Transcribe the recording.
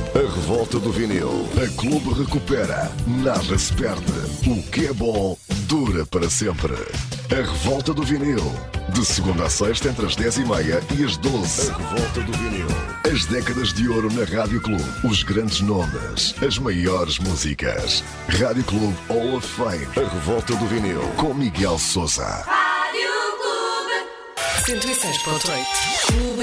A revolta do vinil. A Clube recupera. Nada se perde. O que é bom dura para sempre. A revolta do vinil. De segunda a sexta entre as 10h30 e as 12. A revolta do vinil. As décadas de ouro na Rádio Clube. Os grandes nomes. As maiores músicas. Rádio Clube Hall of Fame. A revolta do vinil. Com Miguel Sousa. Rádio Clube 106.8.